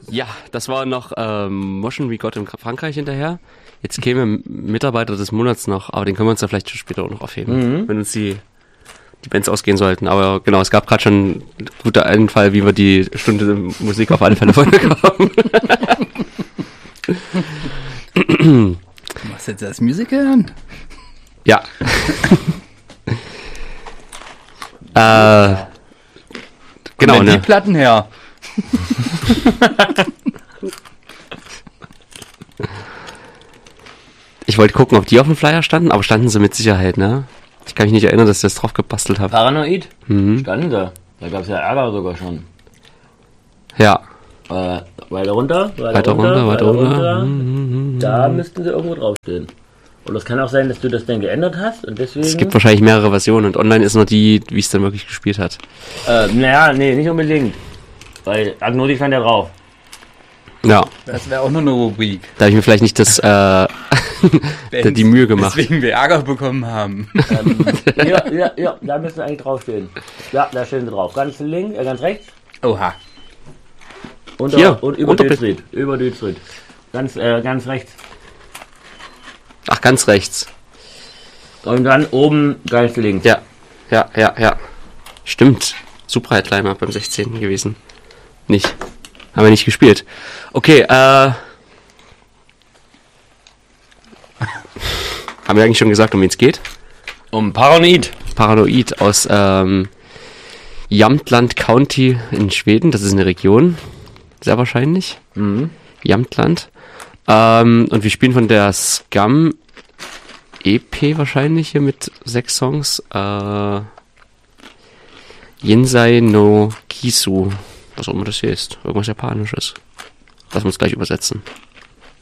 Ja, das war noch Motion We Got in Frankreich hinterher. Jetzt käme Mitarbeiter des Monats noch, aber den können wir uns ja vielleicht später auch noch aufheben, wenn uns die Bands ausgehen sollten. Aber genau, es gab gerade schon einen guten Einfall, wie wir die Stunde Musik auf alle Fälle vollbekommen. Du machst jetzt das Musical an? Ja. Genau, ne? Die Platten her. Ich wollte gucken, ob die auf dem Flyer standen, aber standen sie mit Sicherheit, ne? Ich kann mich nicht erinnern, dass ich das drauf gebastelt habe. Paranoid? Standen da. Da gab es ja Ärger sogar schon. Ja. Weiter runter. Da müssten sie irgendwo draufstehen. Und es kann auch sein, dass du das dann geändert hast und deswegen... Es gibt wahrscheinlich mehrere Versionen und online ist nur die, wie es dann wirklich gespielt hat. Nee, nicht unbedingt. Weil Agnostik stand ja drauf. Ja. Das wäre auch nur eine Rubrik. Da habe ich mir vielleicht nicht die Mühe gemacht. Deswegen wir Ärger bekommen haben. Ja, da müssen eigentlich draufstehen. Ja, da stehen sie drauf. Ganz links, ganz rechts. Oha. Und über Dütschried. Ganz rechts. Ach, ganz rechts. Und dann oben ganz links. Ja. Stimmt. Super Headliner beim 16. gewesen. Nicht. Haben wir nicht gespielt. Okay, haben wir eigentlich schon gesagt, um wen es geht? Um Paranoid. Paranoid aus Jämtland County in Schweden. Das ist eine Region. Sehr wahrscheinlich. Jämtland. Und wir spielen von der Scum EP wahrscheinlich hier mit 6 Songs. Jinsei no Kisu. Was auch immer das hier ist. Irgendwas Japanisches. Lass uns gleich übersetzen.